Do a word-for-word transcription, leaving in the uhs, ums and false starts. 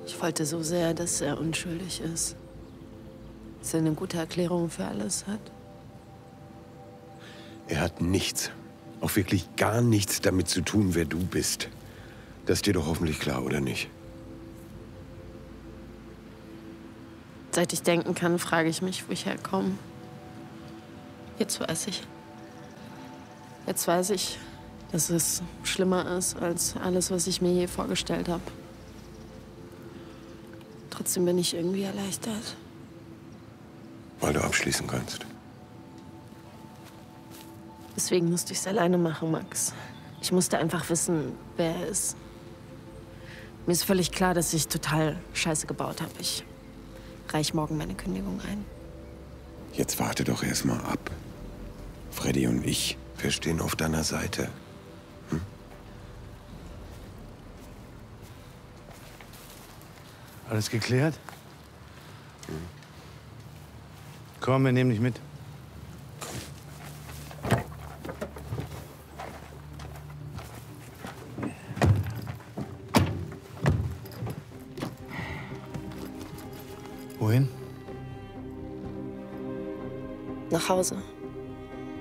Ich wollte so sehr, dass er unschuldig ist. Dass er eine gute Erklärung für alles hat. Er hat nichts, auch wirklich gar nichts damit zu tun, wer du bist. Das ist dir doch hoffentlich klar, oder nicht? Seit ich denken kann, frage ich mich, wo ich herkomme. Jetzt weiß ich. Jetzt weiß ich, dass es schlimmer ist als alles, was ich mir je vorgestellt habe. Trotzdem bin ich irgendwie erleichtert. Weil du abschließen kannst. Deswegen musste ich es alleine machen, Max. Ich musste einfach wissen, wer er ist. Mir ist völlig klar, dass ich total Scheiße gebaut habe. Ich reich morgen meine Kündigung ein. Jetzt warte doch erst mal ab. Freddy und ich, wir stehen auf deiner Seite. Hm? Alles geklärt? Hm. Komm, wir nehmen dich mit. Wohin? Nach Hause.